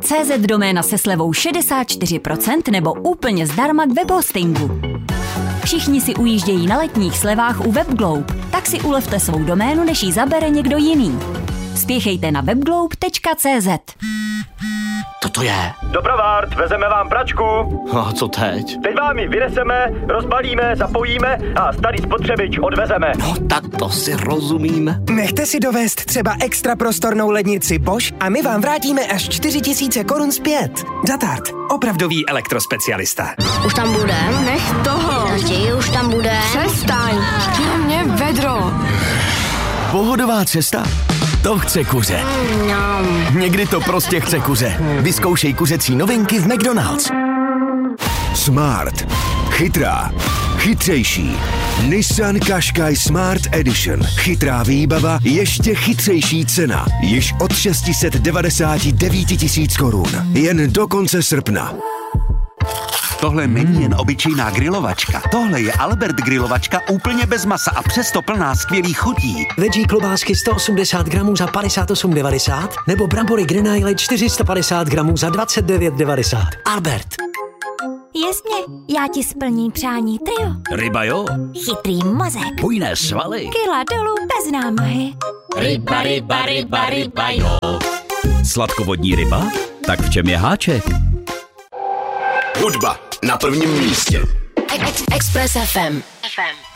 .cz doména se slevou 64% nebo úplně zdarma k webhostingu. Všichni si ujíždějí na letních slevách u WebGlobe, tak si ulevte svou doménu, než ji zabere někdo jiný. Spěchejte na webglobe.cz. To je. Doprovard, vezeme vám pračku. A co teď? Teď vám ji vyneseme, rozbalíme, zapojíme a starý spotřebič odvezeme. No tak to si rozumíme. Nechte si dovést třeba extra prostornou lednici Bosch a my vám vrátíme až 4 000 korun zpět. Datard, opravdový elektrospecialista. Už tam bude? Nech toho. Raději už tam bude. Přestaň, na mě vedro. Pohodová cesta? To chce kuře. Někdy to prostě chce kuře. Vyzkoušej kuřecí novinky v McDonald's. Smart. Chytrá. Chytřejší. Nissan Qashqai Smart Edition. Chytrá výbava, ještě chytřejší cena. Již od 699 000 korun. Jen do konce srpna. Tohle není jen obyčejná grilovačka. Tohle je Albert grilovačka úplně bez masa a přesto plná skvělých chutí. Veggie klobásky 180 gramů za 58,90 nebo brambory Grenaille 450 gramů za 29,90. Albert. Jasně, já ti splním přání trio. Ryba jo. Chytrý mozek. Bujné svaly. Kila dolů bez námahy. Ryba, ryba, ryba, ryba jo. Sladkovodní ryba? Tak v čem je háček? Hudba na prvním místě. Express FM.